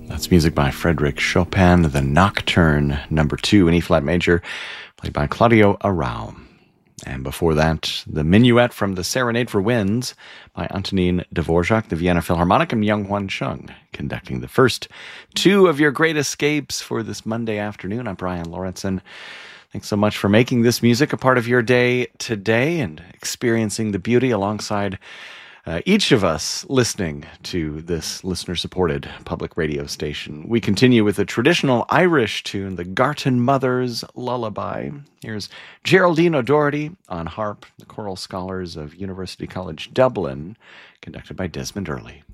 That's music by Frédéric Chopin, the Nocturne number 2 in E-flat major, played by Claudio Arrau. And before that, the Minuet from the Serenade for Winds by Antonin Dvorak, the Vienna Philharmonic, and Myung-Hwan Chung, conducting the first two of your great escapes for this Monday afternoon. I'm Brian Lawrenson. Thanks so much for making this music a part of your day today and experiencing the beauty alongside each of us listening to this listener-supported public radio station. We continue with a traditional Irish tune, the Garton Mother's Lullaby. Here's Geraldine O'Doherty on harp, the choral scholars of University College Dublin, conducted by Desmond Early.